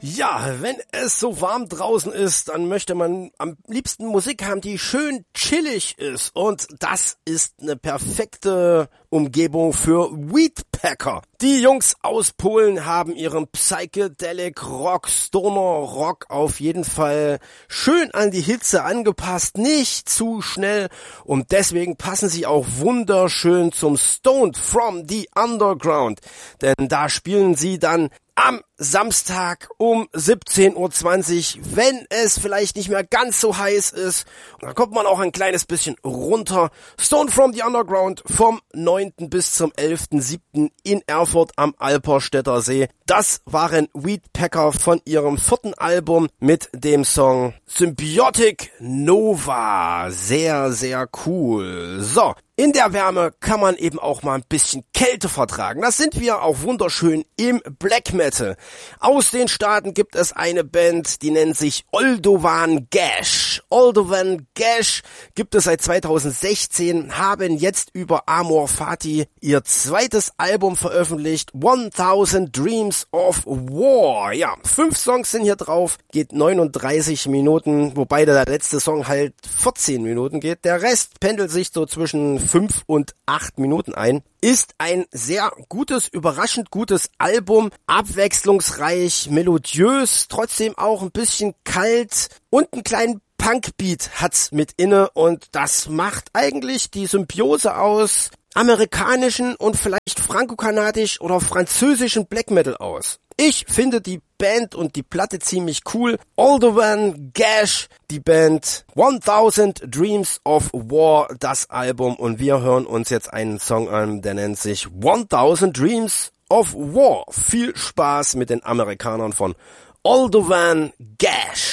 Ja, wenn es so warm draußen ist, dann möchte man am liebsten Musik haben, die schön chillig ist. Und das ist eine perfekte Umgebung für Weedpecker. Die Jungs aus Polen haben ihren Psychedelic Rock, Stoner Rock auf jeden Fall schön an die Hitze angepasst, nicht zu schnell. Und deswegen passen sie auch wunderschön zum Stoned from the Underground. Denn da spielen sie dann am Samstag um 17:20 Uhr, wenn es vielleicht nicht mehr ganz so heiß ist. Und da kommt man auch ein kleines bisschen runter. Stone from the Underground vom 9. bis zum 11.7. in Erfurt am Alperstädter See. Das waren Weedpecker von ihrem 4. Album mit dem Song Symbiotic Nova. Sehr, sehr cool. So. In der Wärme kann man eben auch mal ein bisschen Kälte vertragen. Das sind wir auch wunderschön im Black Metal. Aus den Staaten gibt es eine Band, die nennt sich Oldovan Gash. Oldovan Gash gibt es seit 2016, haben jetzt über Amor Fati ihr 2. Album veröffentlicht, 1000 Dreams of War. Ja, 5 Songs sind hier drauf, geht 39 Minuten, wobei der letzte Song halt 14 Minuten geht. Der Rest pendelt sich so zwischen 5 und 8 Minuten ein. Ist ein sehr gutes, überraschend gutes Album, abwechslungsreich, melodiös, trotzdem auch ein bisschen kalt und einen kleinen Punkbeat hat's mit inne und das macht eigentlich die Symbiose aus amerikanischen und vielleicht frankokanadisch oder französischen Black Metal aus. Ich finde die Band und die Platte ziemlich cool. Oldovan Gash, die Band 1000 Dreams of War, das Album. Und wir hören uns jetzt einen Song an, der nennt sich 1000 Dreams of War. Viel Spaß mit den Amerikanern von Oldovan Gash.